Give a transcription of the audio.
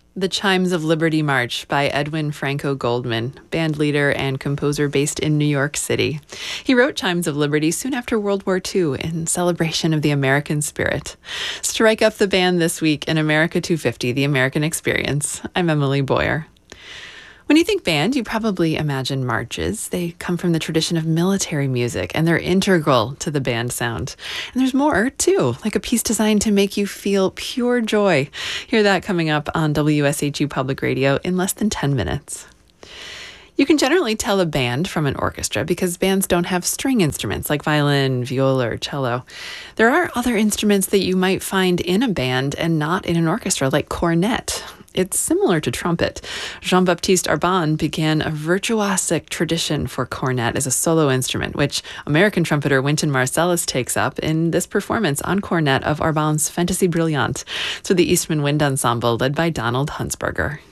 The Chimes of Liberty March by Edwin Franco Goldman, band leader and composer based in New York City. He wrote Chimes of Liberty soon after World War II in celebration of the American spirit. Strike up the band this week in America 250, The American Experience. I'm Emily Boyer. When you think band, you probably imagine marches. They come from the tradition of military music, and they're integral to the band sound. And there's more, too, like a piece designed to make you feel pure joy. Hear that coming up on WSHU Public Radio in less than 10 minutes. You can generally tell a band from an orchestra because bands don't have string instruments like violin, viola, or cello. There are other instruments that you might find in a band and not in an orchestra, like cornet. It's similar to trumpet. Jean-Baptiste Arban began a virtuosic tradition for cornet as a solo instrument, which American trumpeter Wynton Marsalis takes up in this performance on cornet of Arban's Fantaisie Brillante. So the Eastman Wind Ensemble, led by Donald Hunsberger.